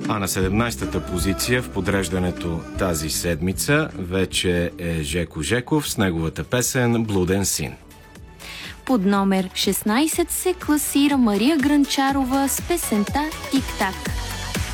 А на 17-та позиция в подреждането тази седмица вече е Жеко Жеков с неговата песен "Блуден син". Под номер 16 се класира Мария Гранчарова с песента "Тик-так".